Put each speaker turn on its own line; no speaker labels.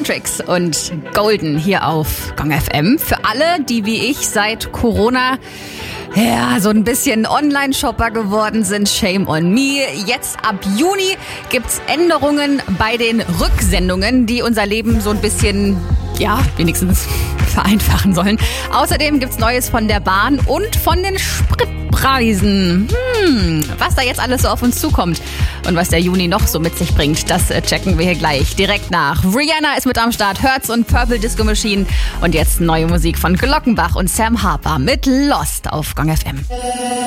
Matrix und Golden hier auf Gong FM. Für alle, die wie ich seit Corona so ein bisschen Online-Shopper geworden sind, shame on me. Jetzt ab Juni gibt's Änderungen bei den Rücksendungen, die unser Leben so ein bisschen, wenigstens vereinfachen sollen. Außerdem gibt's Neues von der Bahn und von den Spritpreisen. Was da jetzt alles so auf uns zukommt und was der Juni noch so mit sich bringt, das checken wir hier gleich direkt nach. Rihanna ist mit am Start, Hertz und Purple Disco Machine und jetzt neue Musik von Glockenbach und Sam Harper mit Lost auf Gong FM.